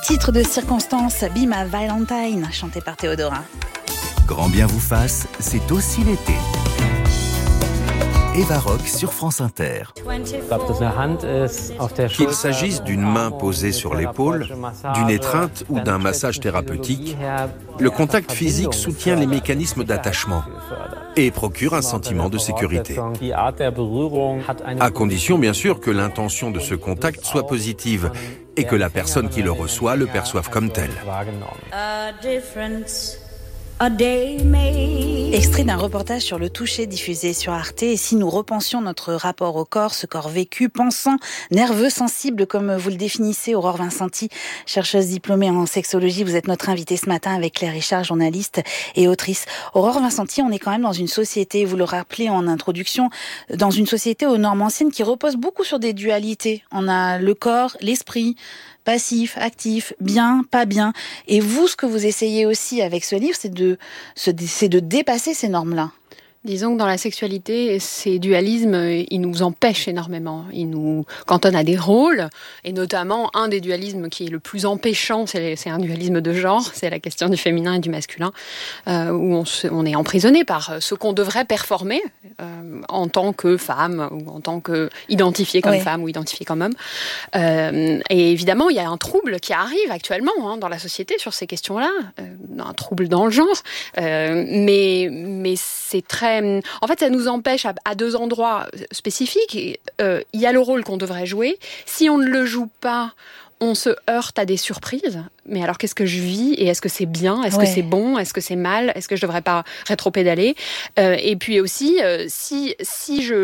Titre de circonstance, Be My Valentine, chanté par Théodorin. Grand bien vous fasse, c'est aussi l'été. Eva Rock sur France Inter. Qu'il s'agisse d'une main posée sur l'épaule, d'une étreinte ou d'un massage thérapeutique, le contact physique soutient les mécanismes d'attachement et procure un sentiment de sécurité. À condition, bien sûr, que l'intention de ce contact soit positive et que la personne qui le reçoit le perçoive comme tel. Extrait d'un reportage sur le toucher diffusé sur Arte. Et si nous repensions notre rapport au corps, ce corps vécu, pensant, nerveux, sensible, comme vous le définissez, Aurore Vincenti, chercheuse diplômée en sexologie, vous êtes notre invitée ce matin avec Claire Richard, journaliste et autrice. Aurore Vincenti, on est quand même dans une société, vous le rappelez en introduction, dans une société aux normes anciennes qui repose beaucoup sur des dualités. On a le corps, l'esprit, passif, actif, bien, pas bien. Et vous, ce que vous essayez aussi avec ce livre, c'est de dépasser ces normes-là. Disons que dans la sexualité, ces dualismes, ils nous empêchent énormément. Ils nous cantonnent à des rôles, et notamment un des dualismes qui est le plus empêchant, c'est un dualisme de genre, c'est la question du féminin et du masculin, où on est emprisonné par ce qu'on devrait performer en tant que femme, ou en tant que identifiée comme femme ou identifiée comme homme. Et évidemment, il y a un trouble qui arrive actuellement dans la société sur ces questions-là, un trouble dans le genre, mais c'est très... En fait, ça nous empêche à deux endroits spécifiques. Il y a le rôle qu'on devrait jouer. Si on ne le joue pas, on se heurte à des surprises. Mais alors, qu'est-ce que je vis ? Et est-ce que c'est bien ? Est-ce que c'est bon ? Est-ce que c'est mal ? Est-ce que je ne devrais pas rétropédaler ? Et puis aussi, si je